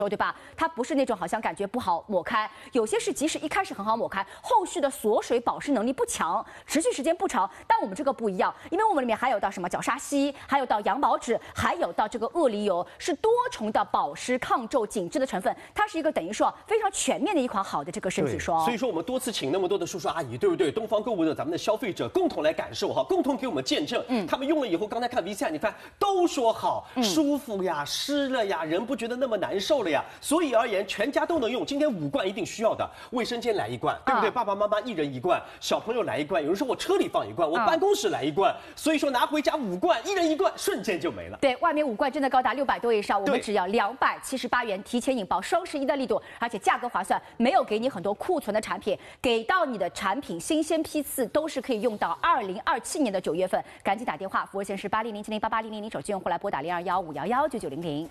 对吧？它不是那种好像感觉不好抹开，有些是即使一开始很好抹开，后续的锁水保湿能力不强，持续时间不长。但我们这个不一样，因为我们里面还有到什么角鲨烯，还有到羊毛脂，还有到这个鳄梨油，是多重的保湿、抗皱、紧致的成分，它是一个等于说非常全面的一款好的这个身体霜。 所以说我们多次请那么多的叔叔阿姨，对不对？东方购物的咱们的消费者共同来感受哈，共同给我们见证，他们用了以后，刚才看 VCR， 你看都说好，舒服呀，湿了呀，人不觉得那么难受了呀。所以而言，全家都能用。今天5罐一定需要的，卫生间来1罐，对不对？爸爸妈妈1人1罐，小朋友来1罐，有人说我车里放1罐，我办公室来1罐，所以说拿回家5罐，1人1罐，瞬间就没了。 对，外面5罐真的高达600多以上，我们只要278元，提前引爆双11的力度，而且价格划算，没有给你很多库存的产品，给到你的产品新鲜批次都是可以用到2027年的9月份，赶紧打电话，服务线是8007088000，手机用户来拨打0215119900。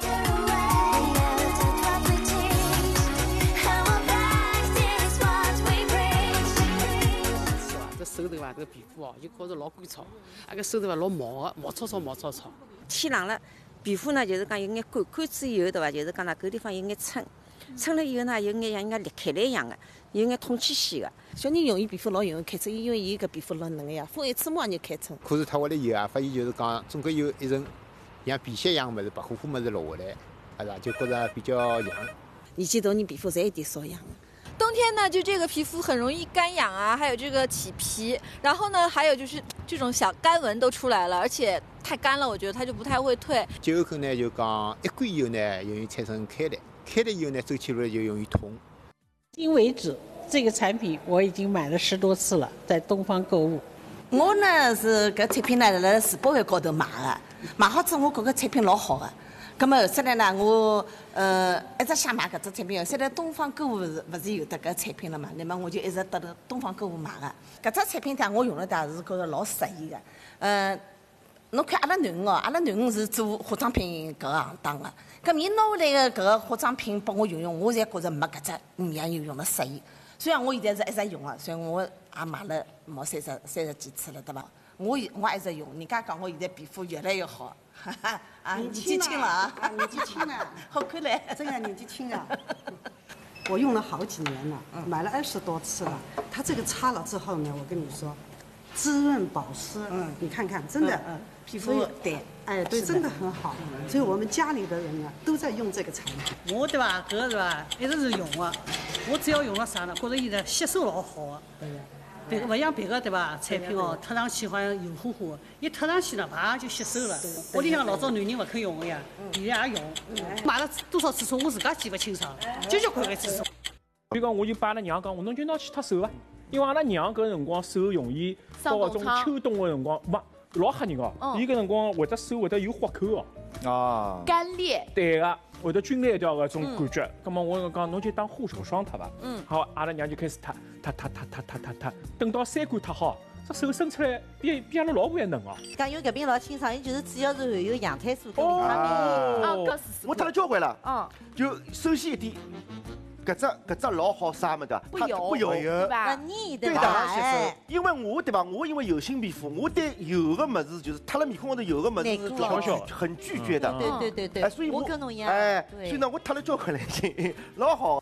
手头这个皮肤就觉着老干燥，那个手头老毛的，毛糙糙。 天冷了，皮肤呢就是讲有眼干，干之以后对伐？就是讲呢，搿地方有眼撑，撑了以后呢，有眼像人家裂开来一样的，有眼痛气息的。小人用伊皮肤老容易开春，因为伊搿皮肤老嫩个呀，风一吹毛就开春。 可是脱下来以后啊，发现就是讲总归有一层像皮屑一样物事，白乎乎物事落下来，是吧？就觉着比较痒。 年纪大人皮肤侪有点瘙痒。 冬天呢，就这个皮肤很容易干痒啊，还有这个起皮，然后呢，还有就是这种小干纹都出来了，而且太干了，我觉得它就不太会退。 久后呢，就讲一关以后呢，容易产生开裂，开裂以后呢，走起路来就容易痛。 至今为止，这个产品我已经买了10多次了，在东方购物。 我呢是搿产品呢辣世博会高头买的，买好之后我觉着产品老好的。咁么后头来呢，我一直想买搿只产品。现在东方购物勿是有得搿产品了嘛？那么我就一直到东方购物买的。搿只产品我用了是觉着老适意的。侬看阿拉囡恩哦，阿拉囡恩是做化妆品搿行当的。咁伊拿下来的搿个化妆品帮我用，我侪觉着没搿只样用得适意。虽然我现在是一直用的，所以我也买了毛30几次了，对伐？我也一直用，人家讲我现在皮肤越来越好。年纪轻了啊！ 年纪轻了， 好看嘞！ 真的年纪轻啊！我用了好几年了，买了20多次了。它这个擦了之后呢，我跟你说，滋润保湿。你看看，真的， 皮肤对， 哎，对，真的很好。所以我们家里的人呢，都在用这个产品。 我对吧，搿是吧，一直是用的。我只要用了啥呢？觉着伊的吸收老好的。别个不像别个对吧？产品哦，贴上去好像油乎乎的，一贴上去了，马上就吸收了。屋里向老早男人不肯用的呀，现在也用。买了多少次数，我自家记不清爽，就快个次数。 比如讲，我就把阿拉娘讲，侬就拿去脱手啊，因为阿拉娘搿辰光手容易到搿种秋冬的辰光，老吓人哦。伊搿辰光会得手会得有豁口哦。啊。 干裂。 对个。会得皲裂掉搿种感觉，咁么我讲侬就当护手霜脱伐？好，阿拉娘就开始脱，等到3罐脱好，这手伸出来比阿拉老婆还嫩哦。 讲因为搿边老清爽，伊就是主要是含有羊胎素跟维他命。 我脱了交关了。就首先一点。搿只老好啥么的， 不油， 不油， 对吧？腻对吧？ 哎，因为我对吧，我因为油性皮肤，我对油的物事就是脱了面孔高头油的物事很拒绝的。 对。 哎，所以我跟侬一样。 哎，所以呢，我脱了交关了已经老好。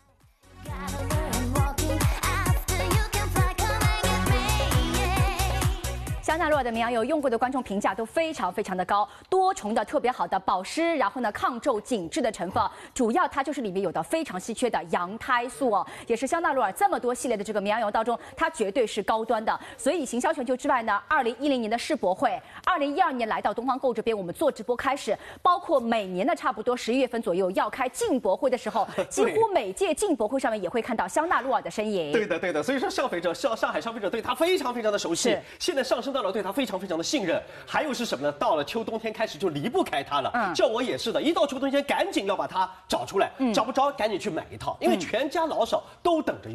香奈儿的绵羊油用过的观众评价都非常的高，多重的特别好的保湿，然后呢抗皱紧致的成分，主要它就是里面有的非常稀缺的羊胎素哦，也是香奈儿这么多系列的这个绵羊油当中，它绝对是高端的。所以行销全球之外呢，2010年的世博会，2012年来到东方购这边，我们做直播开始，包括每年的差不多11月份左右要开进博会的时候，几乎每届进博会上面也会看到香奈儿的身影。 对的，所以说上海消费者对它非常的熟悉，现在上升到了对它非常的信任。还有是什么呢？到了秋冬天开始就离不开它了。叫我也是的，一到秋冬天赶紧要把它找出来，找不着赶紧去买一套，因为全家老少都等着用的。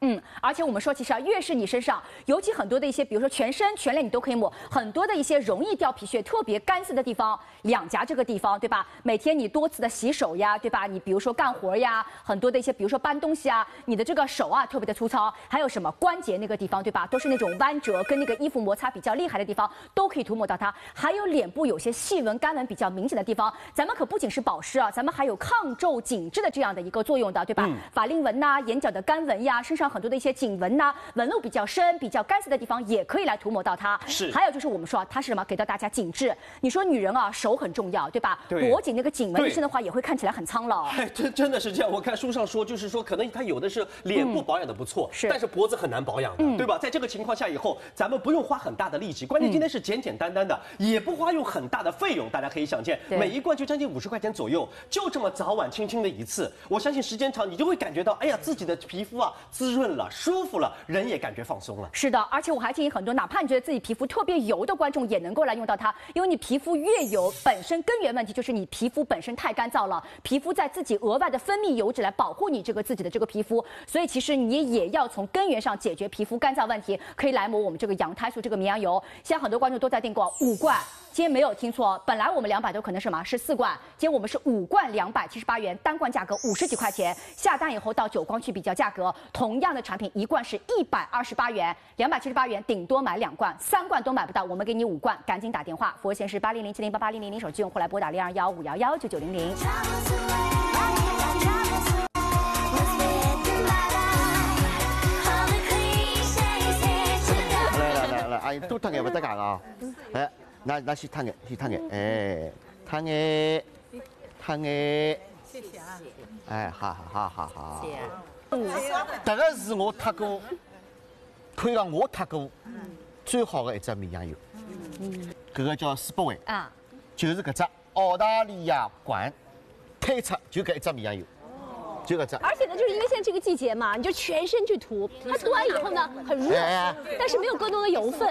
而且我们说，其实啊，越是你身上，尤其很多的一些，比如说全身、全脸你都可以抹，很多的一些容易掉皮屑、特别干涩的地方，两颊这个地方，对吧？每天你多次的洗手呀，对吧？你比如说干活呀，很多的一些，比如说搬东西啊，你的这个手啊特别的粗糙，还有什么关节那个地方，对吧？都是那种弯折跟那个衣服摩擦比较厉害的地方，都可以涂抹到它。还有脸部有些细纹、干纹比较明显的地方，咱们可不仅是保湿啊，咱们还有抗皱紧致的这样的一个作用的，对吧？法令纹呐、眼角的干纹呀，身上很多的一些颈纹呐、纹路比较深、比较干涩的地方，也可以来涂抹到它。 是。 还有就是我们说啊，它是什么？给到大家紧致。你说女人啊，手很重要，对吧？脖颈那个颈纹一深的话，也会看起来很苍老。 真的是这样。我看书上说，就是说可能它有的是脸部保养的不错，但是脖子很难保养的，对吧？在这个情况下以后，咱们不用花很大的力气，关键今天是简简单单的，也不花用很大的费用，大家可以想见，每一罐就将近50块钱左右，就这么早晚轻轻的一次，我相信时间长，你就会感觉到，哎呀，自己的皮肤啊滋润了，舒服了，人也感觉放松了。 是的，而且我还建议很多，哪怕你觉得自己皮肤特别油的观众也能够来用到它，因为你皮肤越油，本身根源问题就是你皮肤本身太干燥了，皮肤在自己额外的分泌油脂来保护你自己的这个皮肤，所以其实你也要从根源上解决皮肤干燥问题，可以来抹我们这个羊胎素这个绵羊油。现在很多观众都在订购5罐。今天没有听错，本来我们200多可能什么是4罐，今天我们是5罐278元，单罐价格50几块钱。下单以后到九光去比较价格，同样的产品1罐是128元，278元顶多买2罐，3罐都买不到，我们给你5罐，赶紧打电话，服务线是8007088000，手机用户来拨打0215119900。 来，阿姨多脱眼不得讲啊！哎，那先脱眼，哎，脱眼， 谢谢啊！ 哎，好。谢谢。这个是我脱过，可以讲我脱过最好的一只绵羊油。这个叫400万啊，就是搿只澳大利亚馆推出就搿一只绵羊油。就搿只， 而且呢，就是因为现在这个季节嘛，你就全身去涂，它涂完以后呢，很热，但是没有更多的油分。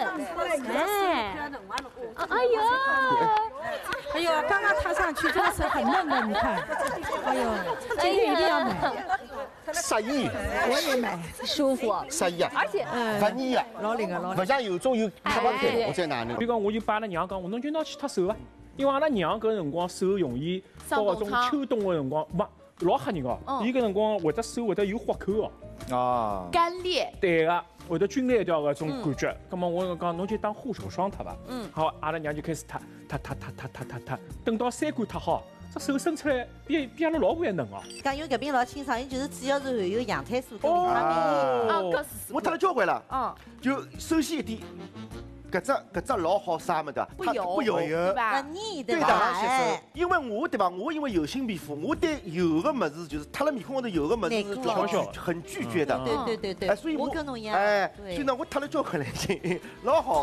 哎呦，刚刚踏上去真的是很嫩的，你看，哎呦，今天一定要买。 适宜， 我也买，舒服， 适宜啊， 而且不腻啊， 老灵个， 不像有种有脱不开，我在哪里？ 比如讲，我就把阿拉娘讲，我侬就拿去脱手啊，因为阿拉娘搿辰光手容易到搿种秋冬的辰光，老吓人哦！伊搿辰光会得手会得有豁口哦， 干裂， 对个，会得皲裂掉搿种感觉。葛末我讲侬就当护手霜脱伐？好，阿拉娘就开始脱，等到3罐脱好，这手伸出来比阿拉老婆还嫩哦。 讲因为搿边老清爽，伊就是主要是含有羊胎素跟维他命 E。 我脱了交关了，就首先一点。搿只老好啥么的， 不油， 对吧？ 腻对吧？ 因为我对吧，我因为油性皮肤，我对油的么子就是脱了面孔高头油的么子很拒绝的。 对， 所以我跟侬一样。 所以呢，我脱了交关了已经老好。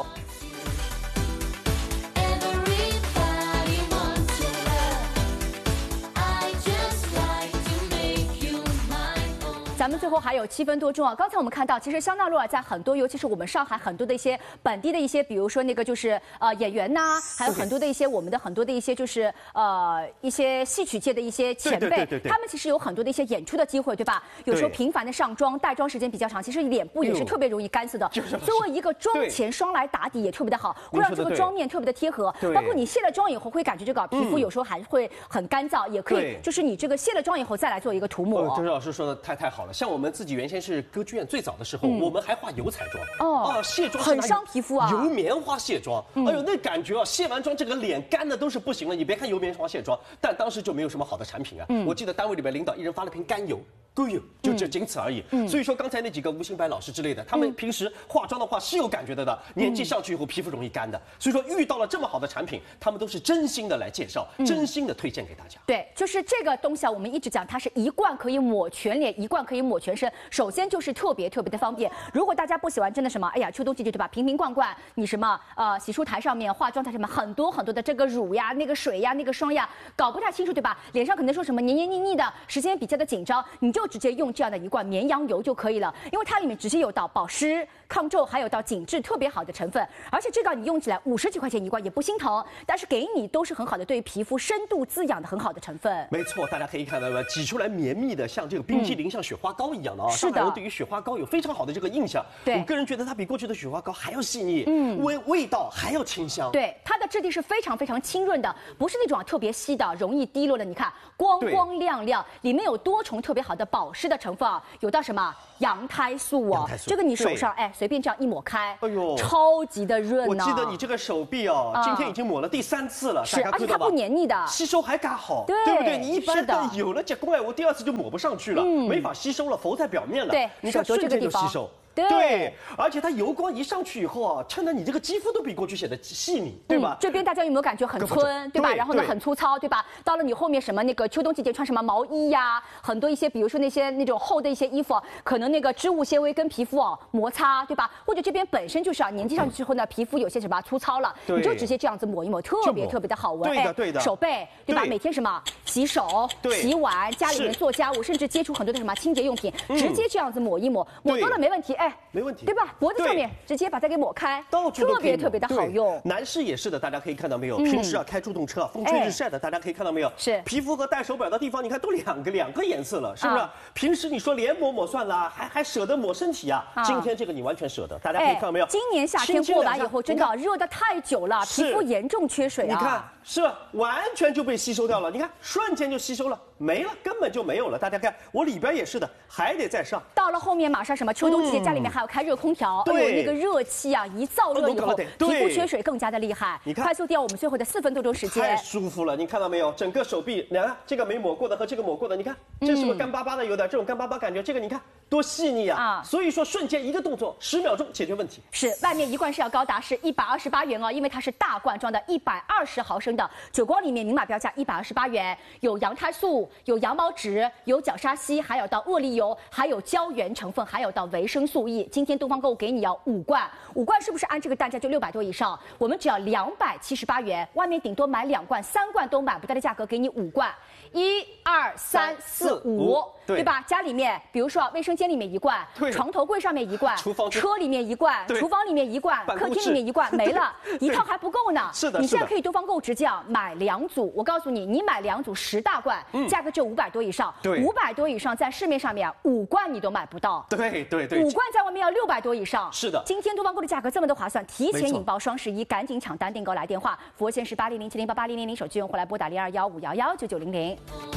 咱们最后还有7分多钟啊！刚才我们看到，其实香娜洛尔在很多，尤其是我们上海很多的一些本地的一些，比如说那个就是演员呐，还有很多的一些我们的很多的一些就是一些戏曲界的一些前辈，他们其实有很多的一些演出的机会，对吧？有时候频繁的上妆，带妆时间比较长，其实脸部也是特别容易干涩的。作为一个妆前霜来打底也特别的好，会让这个妆面特别的贴合。包括你卸了妆以后，会感觉这个皮肤有时候还会很干燥，也可以就是你这个卸了妆以后再来做一个涂抹。 周老师说的太好了。像我们自己原先是歌剧院最早的时候，我们还化油彩妆卸妆很伤皮肤啊， 油棉花卸妆，哎呦那感觉啊，卸完妆这个脸干的都是不行了。你别看油棉花卸妆，但当时就没有什么好的产品啊。我记得单位里边领导一人发了瓶甘油。都有，就仅此而已。所以说刚才那几个吴兴白老师之类的，他们平时化妆的话是有感觉的，年纪上去以后皮肤容易干的。所以说遇到了这么好的产品，他们都是真心的来介绍，真心的推荐给大家。 对，就是这个东西啊，我们一直讲它是1罐可以抹全脸，1罐可以抹全身。首先就是特别的方便。如果大家不喜欢真的什么，哎呀，秋冬季节对吧？瓶瓶罐罐，你什么洗漱台上面、化妆台上面很多的这个乳呀、那个水呀、那个霜呀，搞不太清楚对吧？脸上可能说什么黏黏腻腻的，时间比较的紧张，你就直接用这样的一罐绵羊油就可以了，因为它里面直接有到保湿、抗皱，还有到紧致特别好的成分，而且这个你用起来50几块钱一罐也不心疼，但是给你都是很好的对于皮肤深度滋养的很好的成分。 没错，大家可以看到吗？挤出来绵密的，像这个冰淇淋、像雪花膏一样的啊。 是的。 上海人对于雪花膏有非常好的这个印象。 对。 我个人觉得它比过去的雪花膏还要细腻，味道还要清香。 对，它的质地是非常非常清润的，不是那种特别稀的、容易滴落的。你看，光光亮亮，里面有多重特别好的保湿的成分啊，有到什么羊胎素哦，这个你手上随便这样一抹开，哎呦，超级的润我记得你这个手臂哦，今天已经抹了第3次了， 是，而且它不黏腻的， 吸收还嘎好，对不对？你一般的有了结棍我第2次就抹不上去了，没法吸收了，浮在表面了。 对， 你看瞬间就吸收。 对， 而且它油光一上去以后啊，衬得你这个肌肤都比过去显得细腻，对吧？ 这边大家有没有感觉很皴，对吧？然后呢，很粗糙，对吧？到了你后面什么那个秋冬季节穿什么毛衣呀，很多一些，比如说那种厚的一些衣服，可能那个织物纤维跟皮肤摩擦，对吧？或者这边本身就是粘上去之后呢，皮肤有些什么粗糙了，你就直接这样子抹一抹，特别特别的好闻。 对的， 手背，对吧？每天什么洗手、洗碗，家里面做家务，甚至接触很多的什么清洁用品，直接这样子抹一抹，抹多了没问题， 没问题， 对吧？脖子上面直接把它给抹开， 到处特别特别的好用。 男士也是的，大家可以看到没有？平时开助动车，风吹日晒的，大家可以看到没有？ 是皮肤和戴手表的地方，你看都两个颜色了，是不是？平时你说连抹算了，还舍得抹身体啊？今天这个你完全舍得，大家可以看到没有？ 今年夏天过完以后，真的热得太久了，皮肤严重缺水啊！ 你看，是吧？完全就被吸收掉了，你看瞬间就吸收了，没了，根本就没有了。大家看，我里边也是的，还得再上。 到了后面马上什么秋冬季节，家里面还要开热空调，哎呦，那个热气啊，一燥热以后，皮肤缺水更加的厉害。 你看， 快速掉我们最后的4分多钟时间， 太舒服了。你看到没有？整个手臂，你看这个没抹过的和这个抹过的，你看这是不是干巴巴的？有点这种干巴巴感觉。这个你看多细腻啊！所以说瞬间一个动作，10秒钟解决问题。 是，外面一罐是要高达是128元哦，因为它是大罐装的120毫升的9光里面明码标价128元，有羊胎素，有羊毛脂，有角鲨烯，还有到鳄梨油，还有胶原成分，还有到维生素 E。今天东方购物给你要5罐，5罐是不是按这个单价就600多以上？我们只要278元，外面顶多买2罐、3罐都买不到的价格，给你5罐，1、2、3、4、5，对吧？家里面，比如说卫生间里面1罐，床头柜上面1罐，车里面1罐，厨房里面1罐，客厅里面1罐，没了，一套还不够呢。 是的， 你现在可以东方购物直接买2组，我告诉你，你买2组10大罐，价格就500多以上，500多以上在市面上面5罐你都买不到。 对 ，5罐在外面要600多以上。 是的， 今天东方购的价格这么的划算，提前引爆双11，赶紧抢单订购来电话，服务线是8007088000，手机用户来拨打0215119900。